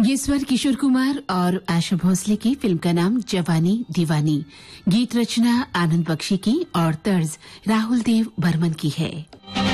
ये स्वर किशोर कुमार और आशा भोसले की। फिल्म का नाम जवानी दीवानी। गीत रचना आनंद बख्शी की और तर्ज राहुल देव बर्मन की है।